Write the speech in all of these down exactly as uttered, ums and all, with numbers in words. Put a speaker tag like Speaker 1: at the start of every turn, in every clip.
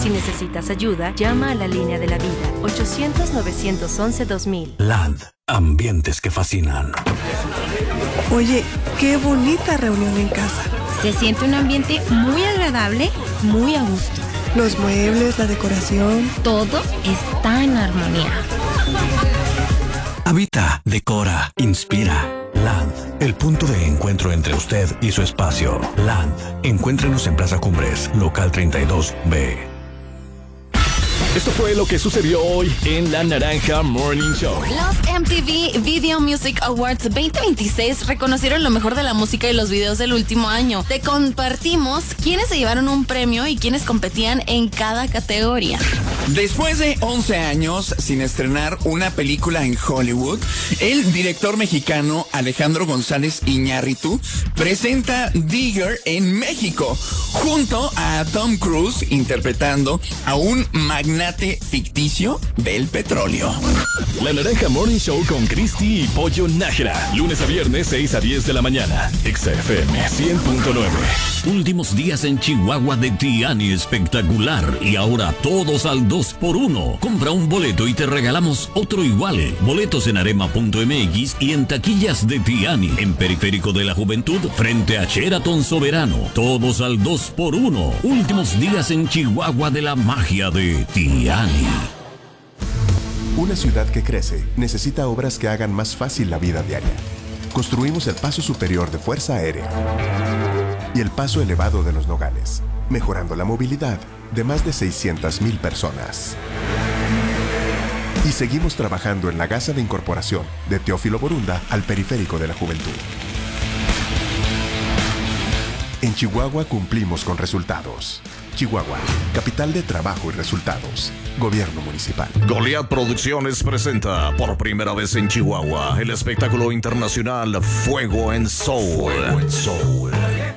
Speaker 1: Si necesitas ayuda, llama a la línea de la vida, ochocientos, novecientos once, dos mil.
Speaker 2: Land, ambientes que fascinan.
Speaker 3: Oye, qué bonita reunión en casa.
Speaker 4: Se siente un ambiente muy agradable, muy a gusto.
Speaker 3: Los muebles, la decoración.
Speaker 4: Todo está en armonía.
Speaker 2: Habita, decora, inspira. Land, el punto de encuentro entre usted y su espacio. Land, encuéntrenos en Plaza Cumbres, local treinta y dos B.
Speaker 5: Esto fue lo que sucedió hoy en La Naranja Morning Show.
Speaker 6: Los M T V Video Music Awards veinte veintiséis reconocieron lo mejor de la música y los videos del último año. Te compartimos quiénes se llevaron un premio y quiénes competían en cada categoría.
Speaker 7: Después de once años sin estrenar una película en Hollywood, el director mexicano Alejandro González Iñárritu presenta Digger en México, junto a Tom Cruise interpretando a un magnate ficticio del petróleo.
Speaker 5: La Naranja Morning Show con Cristi y Pollo Nájera, lunes a viernes seis a diez de la mañana. X F M cien punto nueve.
Speaker 8: Últimos días en Chihuahua de Tiani espectacular y ahora todos al dos por uno. Compra un boleto y te regalamos otro igual. Boletos en arema punto m x y en taquillas de Tiani, en Periférico de la Juventud, frente a Sheraton Soberano. Todos al dos por uno. Últimos días en Chihuahua de la magia de Tiani.
Speaker 9: Una ciudad que crece necesita obras que hagan más fácil la vida diaria. Construimos el paso superior de Fuerza Aérea y el paso elevado de Los Nogales, mejorando la movilidad de más de seiscientas mil personas. Y seguimos trabajando en la gasa de incorporación de Teófilo Borunda al Periférico de la Juventud. En Chihuahua cumplimos con resultados. Chihuahua, capital de trabajo y resultados. Gobierno municipal.
Speaker 10: Goliath Producciones presenta por primera vez en Chihuahua el espectáculo internacional Fuego en Soul. Fuego en Soul.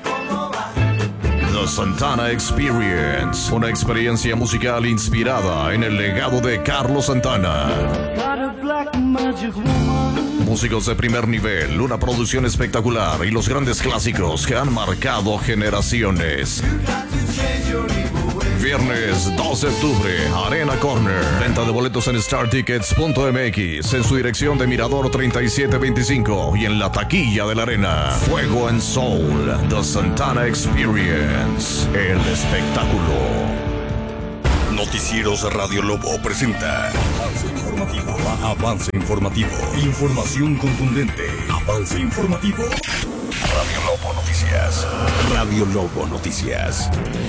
Speaker 10: The Santana Experience, una experiencia musical inspirada en el legado de Carlos Santana. Músicos de primer nivel, una producción espectacular y los grandes clásicos que han marcado generaciones. Viernes dos de octubre, Arena Corner. Venta de boletos en star tickets punto m x, en su dirección de Mirador treinta y siete veinticinco y en la taquilla de la Arena. Fuego en Soul, The Santana Experience, el espectáculo.
Speaker 11: Noticieros Radio Lobo presenta Avance Informativo. Avance Informativo. Información contundente. Avance Informativo. Radio Lobo Noticias. Radio Lobo Noticias.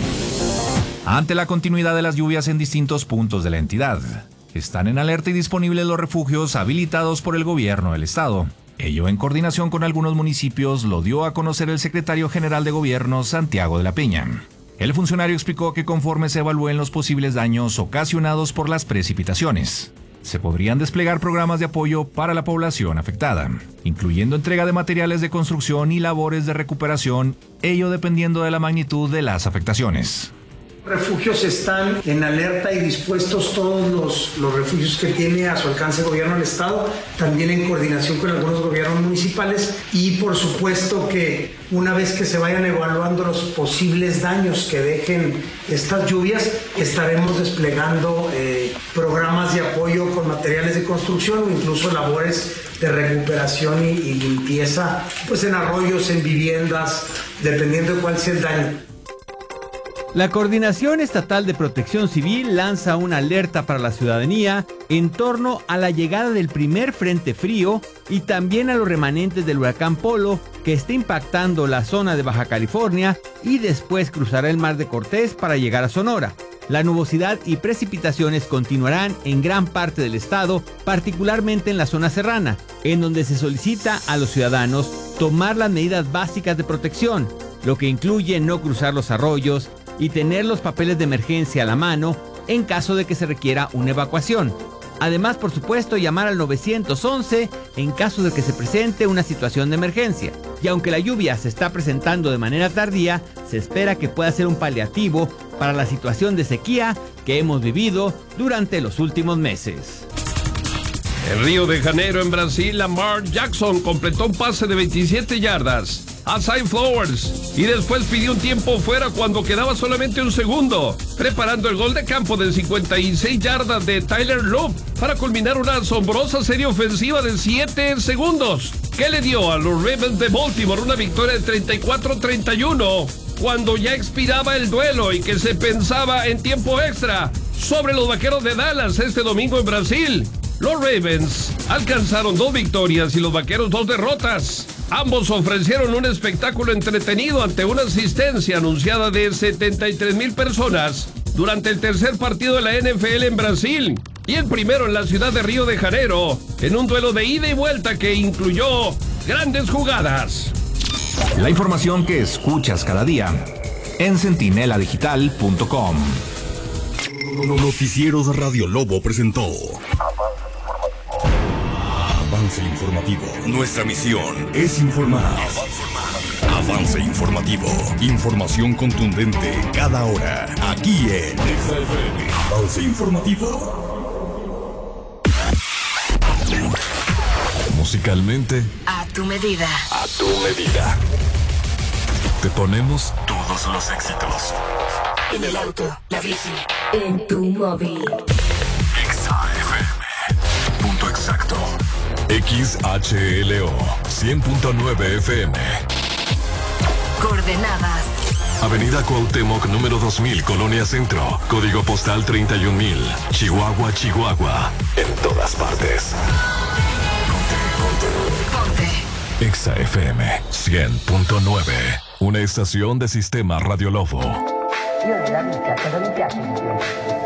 Speaker 12: Ante la continuidad de las lluvias en distintos puntos de la entidad, están en alerta y disponibles los refugios habilitados por el gobierno del estado. Ello en coordinación con algunos municipios lo dio a conocer el secretario general de gobierno Santiago de la Peña. El funcionario explicó que conforme se evalúen los posibles daños ocasionados por las precipitaciones, se podrían desplegar programas de apoyo para la población afectada, incluyendo entrega de materiales de construcción y labores de recuperación, ello dependiendo de la magnitud de las afectaciones.
Speaker 13: Refugios están en alerta y dispuestos todos los, los refugios que tiene a su alcance el gobierno del estado, también en coordinación con algunos gobiernos municipales, y por supuesto que una vez que se vayan evaluando los posibles daños que dejen estas lluvias, estaremos desplegando eh, programas de apoyo con materiales de construcción o incluso labores de recuperación y, y limpieza, pues en arroyos, en viviendas, dependiendo de cuál sea el daño.
Speaker 14: La Coordinación Estatal de Protección Civil lanza una alerta para la ciudadanía en torno a la llegada del primer frente frío y también a los remanentes del huracán Polo que está impactando la zona de Baja California y después cruzará el Mar de Cortés para llegar a Sonora. La nubosidad y precipitaciones continuarán en gran parte del estado, particularmente en la zona serrana, en donde se solicita a los ciudadanos tomar las medidas básicas de protección, lo que incluye no cruzar los arroyos y tener los papeles de emergencia a la mano en caso de que se requiera una evacuación. Además, por supuesto, llamar al nueve once en caso de que se presente una situación de emergencia. Y aunque la lluvia se está presentando de manera tardía, se espera que pueda ser un paliativo para la situación de sequía que hemos vivido durante los últimos meses.
Speaker 15: En Río de Janeiro, en Brasil, Lamar Jackson completó un pase de veintisiete yardas a Cy Flowers y después pidió un tiempo fuera cuando quedaba solamente un segundo, preparando el gol de campo de cincuenta y seis yardas de Tyler Loop para culminar una asombrosa serie ofensiva de siete segundos que le dio a los Ravens de Baltimore una victoria de treinta y cuatro a treinta y uno cuando ya expiraba el duelo y que se pensaba en tiempo extra sobre los Vaqueros de Dallas este domingo en Brasil. Los Ravens alcanzaron dos victorias y los Vaqueros dos derrotas. Ambos ofrecieron un espectáculo entretenido ante una asistencia anunciada de setenta y tres mil personas durante el tercer partido de la N F L en Brasil y el primero en la ciudad de Río de Janeiro, en un duelo de ida y vuelta que incluyó grandes jugadas.
Speaker 12: La información que escuchas cada día en centinela digital punto com.
Speaker 11: Noticieros Radio Lobo presentó Avance Informativo. Nuestra misión es informar. Avance Informativo. Información contundente cada hora. Aquí en Avance Informativo.
Speaker 16: Musicalmente,
Speaker 1: A tu medida.
Speaker 16: a tu medida. Te ponemos todos los éxitos.
Speaker 1: En el auto, la bici, en tu móvil.
Speaker 16: Exa F M. Punto exacto. X H L O cien punto nueve F M.
Speaker 1: Coordenadas.
Speaker 16: Avenida Cuauhtémoc número dos mil, Colonia Centro. Código postal treinta y un mil. Chihuahua, Chihuahua. En todas partes.
Speaker 1: Ponte.
Speaker 16: Exa F M cien punto nueve. Una estación de Sistema Radio Lobo.
Speaker 17: Io nella vita cosa mi piace di più?